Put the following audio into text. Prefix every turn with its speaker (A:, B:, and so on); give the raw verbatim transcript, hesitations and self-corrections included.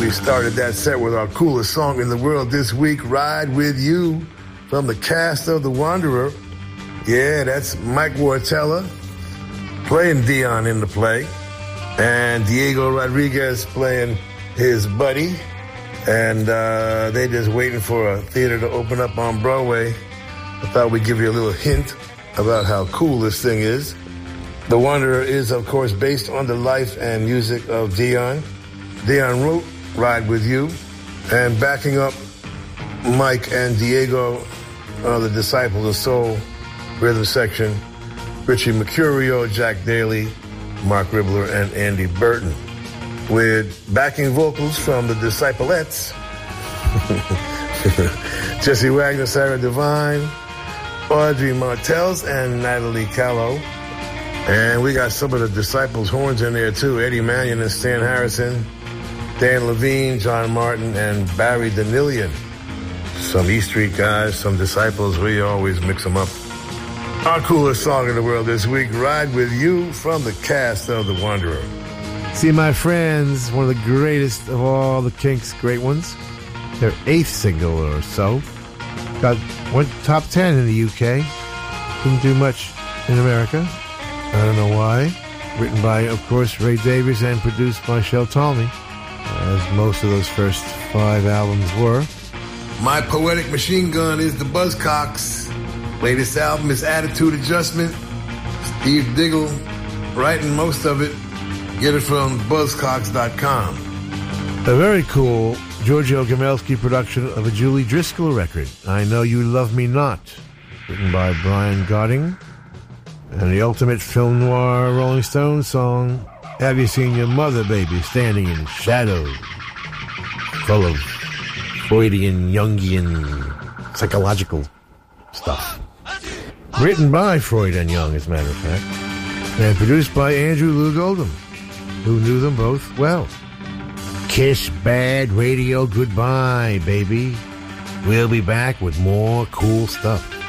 A: We started that set with our coolest song in the world this week, Ride With You, from the cast of The Wanderer. Yeah, that's Mike Wartella playing Dion in the play, and Diego Rodriguez playing his buddy, and uh, they just waiting for a theater to open up on Broadway. I thought we'd give you a little hint about how cool this thing is. The Wanderer is, of course, based on the life and music of Dion. Dion wrote Ride With You, and backing up Mike and Diego are the Disciples of Soul rhythm section, Richie Mercurio, Jack Daly, Mark Ribbler, and Andy Burton, with backing vocals from the Disciplettes, Jesse Wagner, Sarah Devine, Audrey Martels, and Natalie Callow. And we got some of the Disciples' horns in there, too. Eddie Mannion and Stan Harrison, Dan Levine, John Martin, and Barry Danilian. Some E Street guys, some Disciples. We always mix them up. Our coolest song in the world this week, Ride With You, from the cast of The Wanderer.
B: See, my friends, one of the greatest of all the Kinks' great ones. Their eighth single or so. Got went top ten in the U K. Didn't do much in America. I don't know why. Written by, of course, Ray Davies and produced by Shel Talmy, as most of those first five albums were.
A: My Poetic Machine Gun is the Buzzcocks. Latest album is Attitude Adjustment. Steve Diggle writing most of it. Get it from buzzcocks dot com.
B: A very cool Giorgio Gamelski production of a Julie Driscoll record, I Know You Love Me Not, written by Brian Godding. And the ultimate film noir Rolling Stones song, Have You Seen Your Mother, Baby, Standing in Shadow, full of Freudian, Jungian, psychological stuff. Written by Freud and Jung, as a matter of fact, and produced by Andrew Lou Goldham, who knew them both well. Kiss Bad Radio goodbye, baby. We'll be back with more cool stuff.